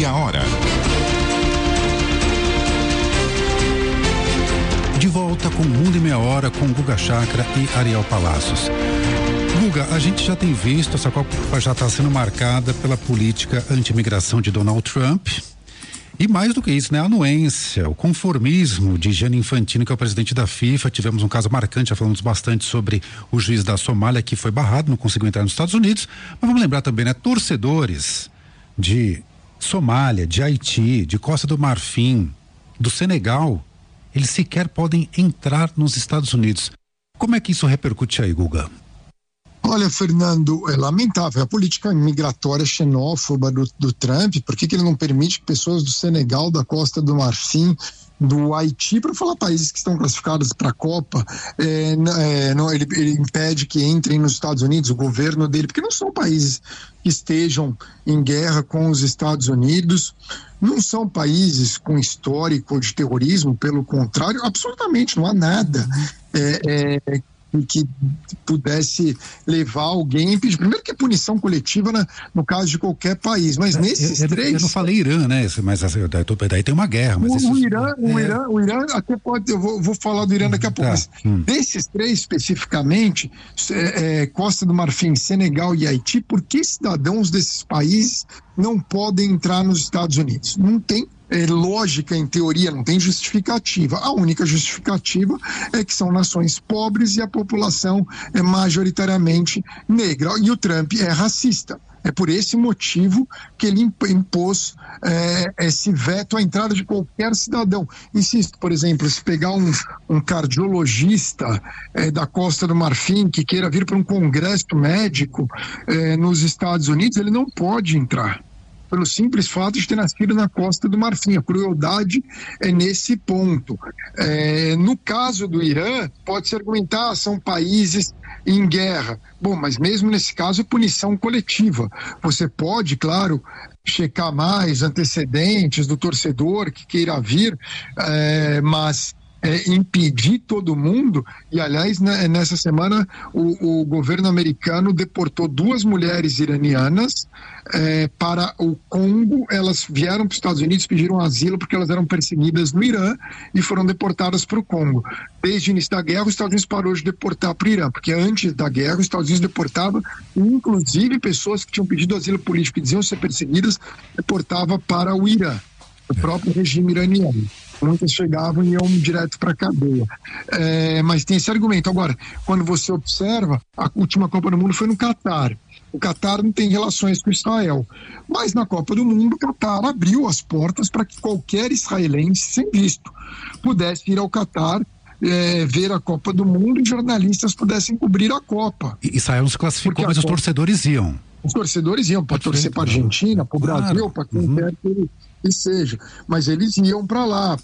Meia Hora. De volta com o Mundo em Meia Hora com Guga Chakra e Ariel Palacios. Guga, a gente já tem visto, essa Copa já está sendo marcada pela política anti-imigração de Donald Trump. E mais do que isso, né? A anuência, o conformismo de Gianni Infantino, que é o presidente da FIFA. Tivemos um caso marcante, já falamos bastante sobre o juiz da Somália, que foi barrado, não conseguiu entrar nos Estados Unidos. Mas vamos lembrar também, né? Torcedores de Somália, de Haiti, de Costa do Marfim, do Senegal, eles sequer podem entrar nos Estados Unidos. Como é que isso repercute aí, Guga? Olha, Fernando, é lamentável a política migratória xenófoba do Trump. Por que ele não permite que pessoas do Senegal, da Costa do Marfim, do Haiti, para falar países que estão classificados para a Copa, ele impede que entrem nos Estados Unidos, o governo dele, porque não são países que estejam em guerra com os Estados Unidos, não são países com histórico de terrorismo, pelo contrário, absolutamente não há nada que pudesse levar alguém a impedir. Primeiro que é punição coletiva no caso de qualquer país, mas nesses três... Eu não falei Irã, né? Mas daí tem uma guerra. Mas o Irã até pode... Eu vou falar do Irã daqui a pouco, mas desses três especificamente, Costa do Marfim, Senegal e Haiti, por que cidadãos desses países não podem entrar nos Estados Unidos? Não tem lógica, em teoria, não tem justificativa. A única justificativa é que são nações pobres e a população é majoritariamente negra. E o Trump é racista. É por esse motivo que ele impôs esse veto à entrada de qualquer cidadão. Insisto, por exemplo, se pegar um cardiologista da Costa do Marfim que queira vir para um congresso médico nos Estados Unidos, ele não pode entrar, pelo simples fato de ter nascido na Costa do Marfim. A crueldade é nesse ponto. No caso do Irã, pode-se argumentar, são países em guerra. Bom, mas mesmo nesse caso é punição coletiva. Você pode, claro, checar mais antecedentes do torcedor que queira vir, mas impedir todo mundo. E aliás, nessa semana o governo americano deportou 2 mulheres iranianas para o Congo. Elas vieram para os Estados Unidos, pediram asilo porque elas eram perseguidas no Irã e foram deportadas para o Congo. Desde o início da guerra, os Estados Unidos parou de deportar para o Irã, porque antes da guerra os Estados Unidos deportavam, inclusive pessoas que tinham pedido asilo político e diziam ser perseguidas, deportava para o Irã, o próprio regime iraniano. Muitas chegavam e iam direto para a cadeia. Mas tem esse argumento. Agora, quando você observa, a última Copa do Mundo foi no Catar. O Catar não tem relações com Israel. Mas na Copa do Mundo, o Catar abriu as portas para que qualquer israelense sem visto pudesse ir ao Catar, ver a Copa do Mundo, e jornalistas pudessem cobrir a Copa. Israel não se classificou, mas os torcedores iam. Os torcedores iam para torcer para a Argentina, para o Brasil, para quem quer que seja, mas eles iam para lá.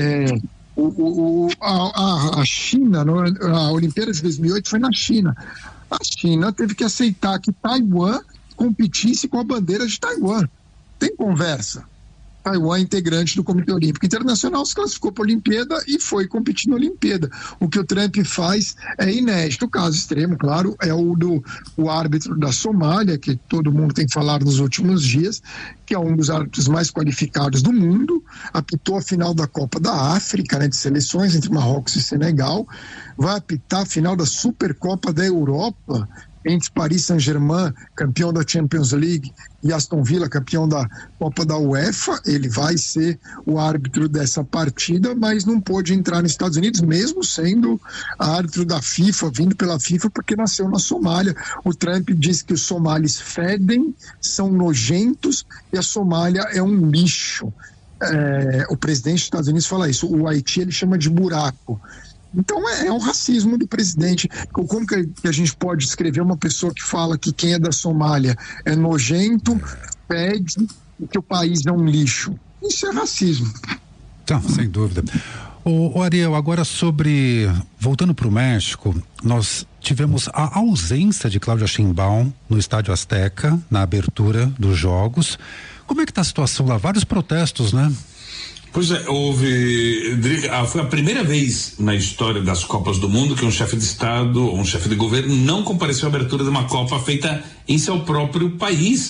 A China, a Olimpíada de 2008 foi na China. A China teve que aceitar que Taiwan competisse com a bandeira de Taiwan. Tem conversa. Taiwan é integrante do Comitê Olímpico Internacional, se classificou para a Olimpíada e foi competir na Olimpíada. O que o Trump faz é inédito. O caso extremo, claro, é o árbitro da Somália, que todo mundo tem falado nos últimos dias, que é um dos árbitros mais qualificados do mundo, apitou a final da Copa da África, de seleções entre Marrocos e Senegal, vai apitar a final da Supercopa da Europa, entre Paris Saint-Germain, campeão da Champions League, e Aston Villa, campeão da Copa da UEFA. Ele vai ser o árbitro dessa partida, mas não pôde entrar nos Estados Unidos, mesmo sendo árbitro da FIFA, vindo pela FIFA, porque nasceu na Somália. O Trump diz que os somalis fedem, são nojentos, e a Somália é um lixo. O presidente dos Estados Unidos fala isso. O Haiti ele chama de buraco. Então é um racismo do presidente. Como que a gente pode descrever uma pessoa que fala que quem é da Somália é nojento, pede, e que o país é um lixo? Isso é racismo. Então, sem dúvida. O Ariel, agora voltando para o México, nós tivemos a ausência de Cláudia Sheinbaum no Estádio Azteca, na abertura dos Jogos. Como é que está a situação lá? Vários protestos, né? Pois é, foi a primeira vez na história das Copas do Mundo que um chefe de Estado, um chefe de governo não compareceu à abertura de uma Copa feita em seu próprio país.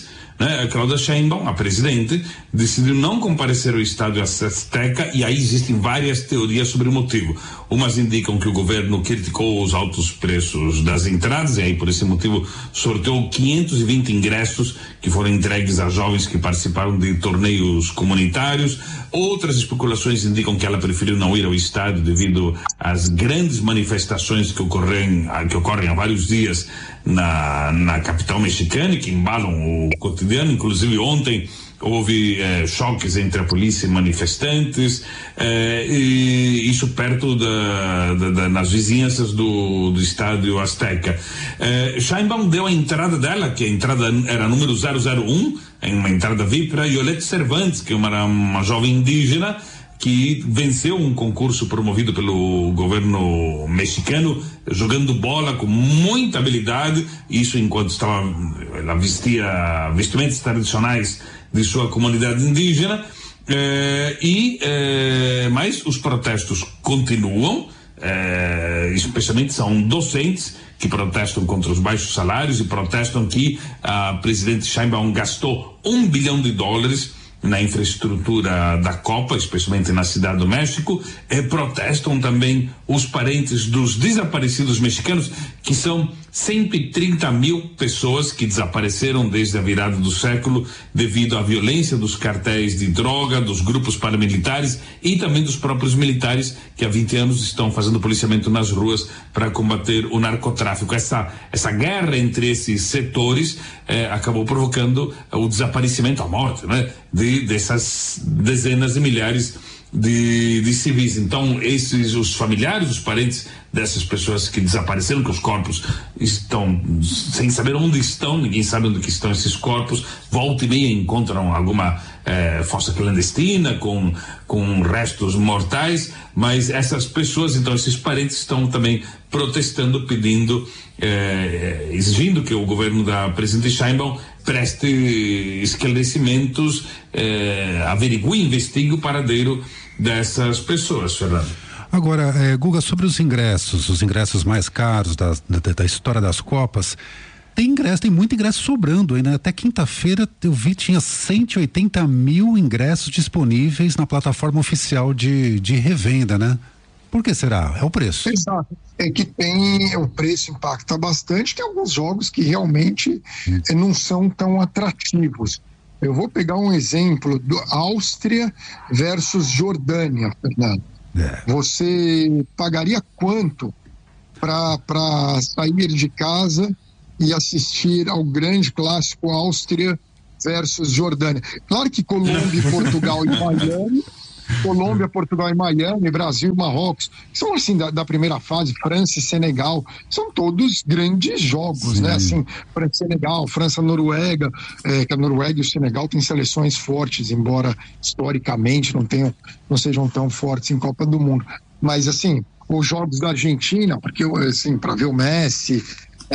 né? A Claudia Sheinbaum, a presidente, decidiu não comparecer ao estádio Azteca, e aí existem várias teorias sobre o motivo. Umas indicam que o governo criticou os altos preços das entradas e aí por esse motivo sorteou 520 ingressos que foram entregues a jovens que participaram de torneios comunitários. Outras especulações indicam que ela preferiu não ir ao estádio devido às grandes manifestações que ocorrem há vários dias na capital mexicana e que embalam o cotidiano. Inclusive ontem houve choques entre a polícia e manifestantes, e isso perto nas vizinhanças do estádio Azteca. Sheinbaum deu a entrada dela, que a entrada era número 001, em uma entrada VIP, para Yolette Cervantes, que é uma jovem indígena que venceu um concurso promovido pelo governo mexicano, jogando bola com muita habilidade, isso enquanto ela vestia vestimentas tradicionais de sua comunidade indígena, mas os protestos continuam, especialmente são docentes que protestam contra os baixos salários e protestam que a presidente Sheinbaum gastou $1 bilhão na infraestrutura da Copa, especialmente na Cidade do México. Protestam também os parentes dos desaparecidos mexicanos, que são 130 mil pessoas que desapareceram desde a virada do século devido à violência dos cartéis de droga, dos grupos paramilitares e também dos próprios militares que há 20 anos estão fazendo policiamento nas ruas para combater o narcotráfico. Essa guerra entre esses setores acabou provocando o desaparecimento, a morte, né, dessas dezenas de milhares de civis. Então os familiares, os parentes dessas pessoas que desapareceram, que os corpos estão sem saber onde estão, ninguém sabe onde que estão esses corpos, volta e meia encontram alguma fossa clandestina com restos mortais, mas essas pessoas, então esses parentes estão também protestando, pedindo, exigindo que o governo da presidente Sheinbaum preste esclarecimentos, averigue, investigue o paradeiro dessas pessoas, Fernando. Agora, Guga, sobre os ingressos mais caros da história das Copas, tem muito ingresso sobrando ainda. Até quinta-feira eu vi tinha 180 mil ingressos disponíveis na plataforma oficial de revenda, né? Por que será? É o preço. Exato. É que o preço impacta bastante, tem alguns jogos que realmente não são tão atrativos. Eu vou pegar um exemplo do Áustria versus Jordânia, Fernando. Você pagaria quanto para sair de casa e assistir ao grande clássico Áustria versus Jordânia? Claro que Colômbia, Portugal e Miami, Colômbia, Portugal e Miami, Brasil e Marrocos, são assim da primeira fase, França e Senegal, são todos grandes jogos, né? Assim, França e Senegal, França-Noruega, que a Noruega e o Senegal têm seleções fortes, embora historicamente não sejam tão fortes em Copa do Mundo. Mas assim, os jogos da Argentina, porque assim, para ver o Messi,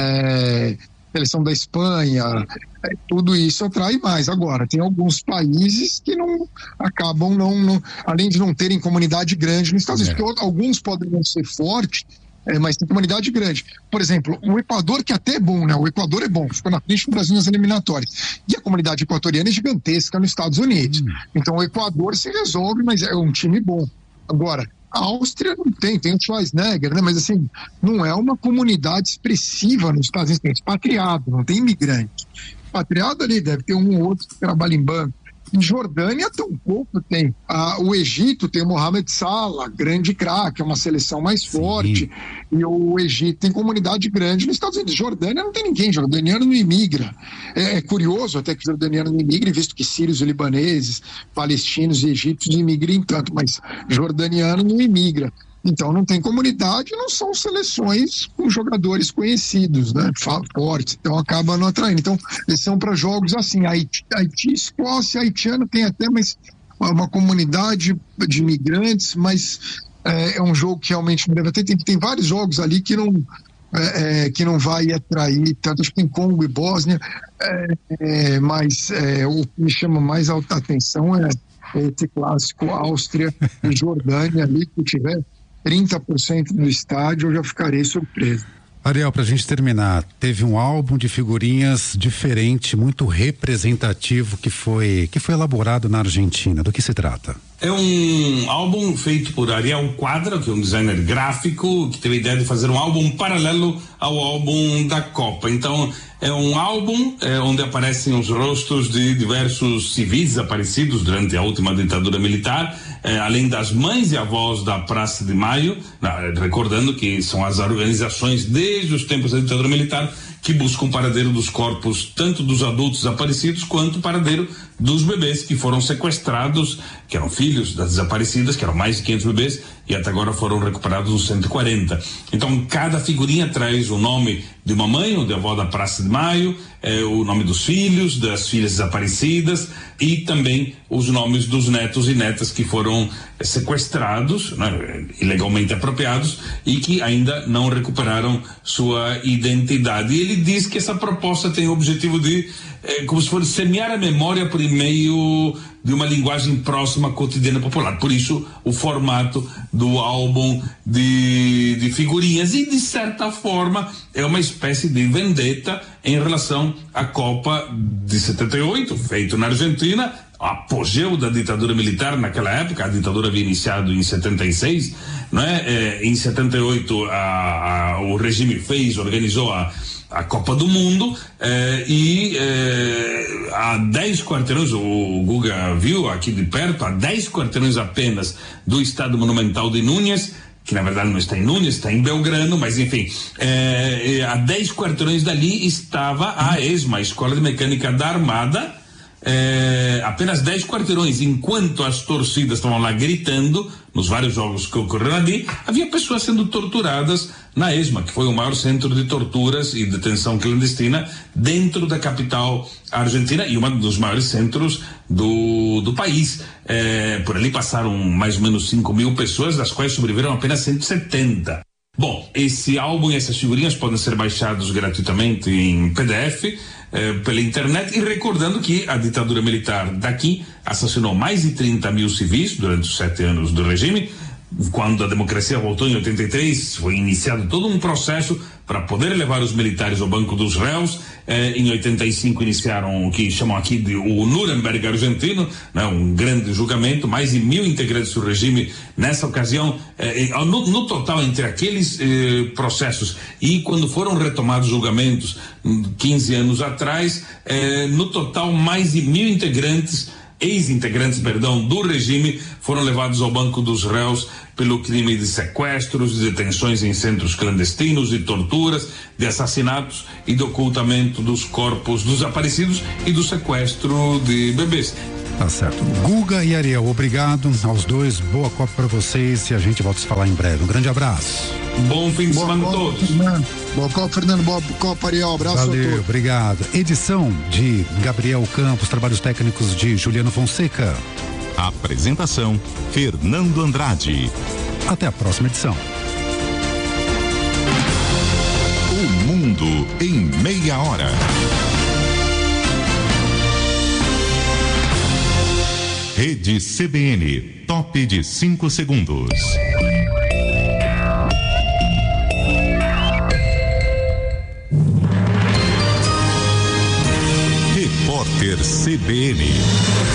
seleção da Espanha, tudo isso atrai mais. Agora, tem alguns países que acabam além de não terem comunidade grande nos Estados Unidos, porque alguns podem não ser fortes, mas tem comunidade grande. Por exemplo, o Equador, que até é bom, né? O Equador é bom, ficou na frente do Brasil nas eliminatórias. E a comunidade equatoriana é gigantesca nos Estados Unidos. Então o Equador se resolve, mas é um time bom. Agora, a Áustria não tem o Schwarzenegger, né? Mas assim, não é uma comunidade expressiva nos Estados Unidos, tem expatriado, não tem imigrante. Expatriado ali deve ter um ou outro que trabalha em banco. Em Jordânia, tão pouco tem. O Egito tem o Mohamed Salah, grande craque, é uma seleção mais forte. E o Egito tem comunidade grande nos Estados Unidos. Jordânia não tem ninguém, jordaniano não imigra. É curioso até que jordaniano não imigra, visto que sírios e libaneses, palestinos e egípcios imigrem tanto, mas jordaniano não imigra. Então não tem comunidade, não são seleções com jogadores conhecidos, né? Fortes, então acaba não atraindo. Então eles são para jogos assim, Haiti, Escócia, haitiano tem até uma comunidade de imigrantes, mas é um jogo que realmente não deve ter. Tem vários jogos ali que não vai atrair tanto, acho que tem Congo e Bósnia, mas o que me chama mais alta atenção é esse clássico Áustria e Jordânia ali, que tiver 30% do estádio, eu já ficarei surpreso. Ariel, pra gente terminar, teve um álbum de figurinhas diferente, muito representativo que foi elaborado na Argentina. Do que se trata? É um álbum feito por Ariel Quadra, que é um designer gráfico, que teve a ideia de fazer um álbum paralelo ao álbum da Copa. Então, é um álbum onde aparecem os rostos de diversos civis desaparecidos durante a última ditadura militar, além das mães e avós da Praça de Maio, recordando que são as organizações desde os tempos da ditadura militar que buscam o paradeiro dos corpos, tanto dos adultos desaparecidos quanto o paradeiro dos bebês que foram sequestrados, que eram filhos das desaparecidas, que eram mais de 500 bebês, e até agora foram recuperados os 140. Então, cada figurinha traz o nome de uma mãe ou de avó da Praça de Maio, o nome dos filhos, das filhas desaparecidas e também os nomes dos netos e netas que foram sequestrados, né, ilegalmente apropriados e que ainda não recuperaram sua identidade. E ele diz que essa proposta tem o objetivo de, como se fosse semear a memória por meio de uma linguagem próxima cotidiana popular. Por isso, o formato do álbum de figurinhas. E, de certa forma, é uma espécie de vendetta em relação à Copa de 78, feito na Argentina, apogeu da ditadura militar naquela época. A ditadura havia iniciado em 76, não é? Em 78, o regime organizou a Copa do Mundo, a 10 quarteirões, o Guga viu aqui de perto, a 10 quarteirões apenas do Estádio Monumental de Núñez, que na verdade não está em Núñez, está em Belgrano, mas enfim, a 10 quarteirões dali estava a ESMA, a Escola de Mecânica da Armada, apenas 10 quarteirões, enquanto as torcidas estavam lá gritando, nos vários jogos que ocorreram ali, havia pessoas sendo torturadas na ESMA, que foi o maior centro de torturas e detenção clandestina dentro da capital argentina e um dos maiores centros do país. Por ali passaram mais ou menos 5.000 pessoas, das quais sobreviveram apenas 170. Bom, esse álbum e essas figurinhas podem ser baixados gratuitamente em PDF, pela internet, e recordando que a ditadura militar daqui assassinou mais de 30.000 civis durante os 7 anos do regime. Quando a democracia voltou em 83, foi iniciado todo um processo para poder levar os militares ao banco dos réus. Em 85 iniciaram o que chamam aqui de o Nuremberg argentino, né, um grande julgamento, mais de 1.000 integrantes do regime nessa ocasião. No total, entre aqueles processos e quando foram retomados julgamentos 15 anos atrás, no total mais de 1.000 ex-integrantes do regime foram levados ao banco dos réus pelo crime de sequestros, de detenções em centros clandestinos, de torturas, de assassinatos e de ocultamento dos corpos dos desaparecidos e do sequestro de bebês. Tá certo. Guga e Ariel, obrigado aos dois, boa Copa para vocês e a gente volta a se falar em breve. Um grande abraço. Bom fim de semana a todos. Boa Copa, Fernando. Boa Copa, Ariel. Abraço a todos. Valeu, obrigado. Edição de Gabriel Campos, trabalhos técnicos de Juliano Fonseca. Apresentação, Fernando Andrade. Até a próxima edição. O mundo em meia hora. Rede CBN, top de 5 segundos. Repórter CBN.